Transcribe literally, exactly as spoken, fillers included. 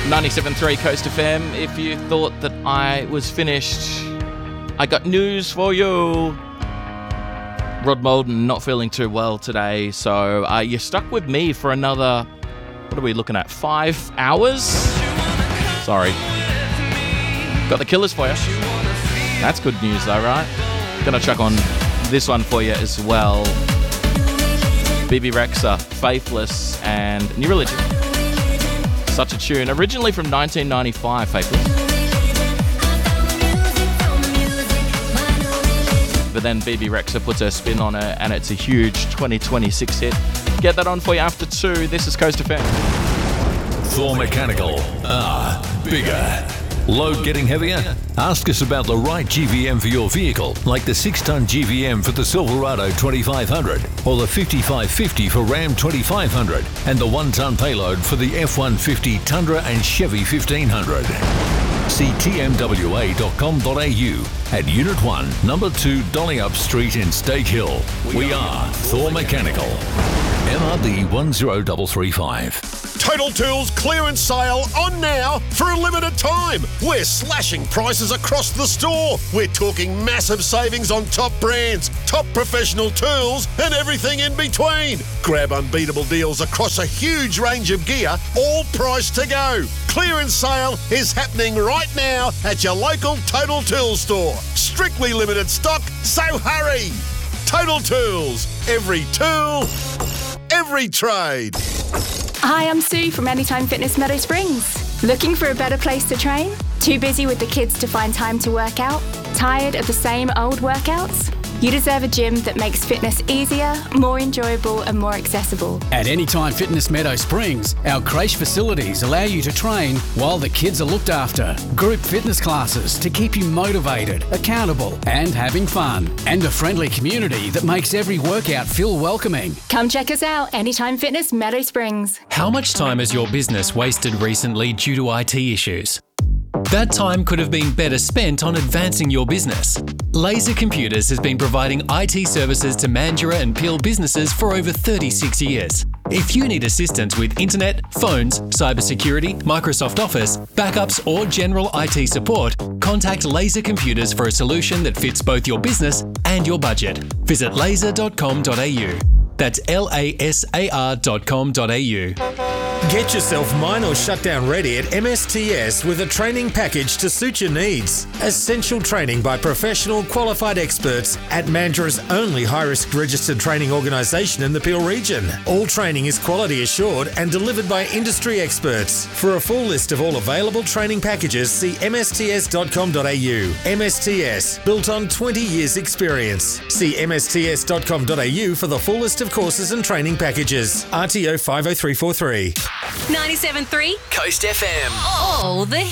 ninety-seven point three Coast F M. If you thought that I was finished, I got news for you. Rod Molden not feeling too well today, so uh, you're stuck with me for another, what are we looking at, five hours? Sorry. Got the Killers for you. That's good news though, right? Gonna chuck on this one for you as well. B B Rexha, Faithless, and New Religion. Such a tune. Originally from nineteen ninety-five, Faithless. But then B B Rexha puts her spin on it, and it's a huge twenty twenty-six hit. Get that on for you after two. This is Coast F M. Thor Mechanical. Ah, bigger. Load getting heavier? Ask us about the right G V M for your vehicle, like the six-ton G V M for the Silverado twenty-five hundred, or the fifty-five fifty for Ram twenty-five hundred, and the one-ton payload for the F one fifty Tundra and Chevy fifteen hundred. See T M W A dot com dot A U at Unit one, Number two Dollyup Street in Stake Hill. We are Thor Mechanical. M R D one zero three three five. Total Tools clearance sale on now for a limited time. We're slashing prices across the store. We're talking massive savings on top brands, top professional tools, and everything in between. Grab unbeatable deals across a huge range of gear, all priced to go. Clearance sale is happening right now at your local Total Tools store. Strictly limited stock, so hurry. Total Tools. Every tool, every trade. Hi, I'm Sue from Anytime Fitness Meadow Springs. Looking for a better place to train? Too busy with the kids to find time to work out? Tired of the same old workouts? You deserve a gym that makes fitness easier, more enjoyable and more accessible. At Anytime Fitness Meadow Springs, our creche facilities allow you to train while the kids are looked after. Group fitness classes to keep you motivated, accountable and having fun. And a friendly community that makes every workout feel welcoming. Come check us out, Anytime Fitness Meadow Springs. How much time has your business wasted recently due to I T issues? That time could have been better spent on advancing your business. Laser Computers has been providing I T services to Mandurah and Peel businesses for over thirty-six years. If you need assistance with internet, phones, cybersecurity, Microsoft Office, backups or general I T support, contact Laser Computers for a solution that fits both your business and your budget. Visit laser dot com dot A U. That's L A S A R dot com dot A U. Get yourself mine or shutdown ready at M S T S with a training package to suit your needs. Essential training by professional qualified experts at Mandurah's only high-risk registered training organisation in the Peel region. All training is quality assured and delivered by industry experts. For a full list of all available training packages, see M S T S dot com dot A U. M S T S, built on twenty years experience. See M S T S dot com dot A U for the full list of courses and training packages. R T O five oh three four three. ninety-seven point three Coast F M. Oh, the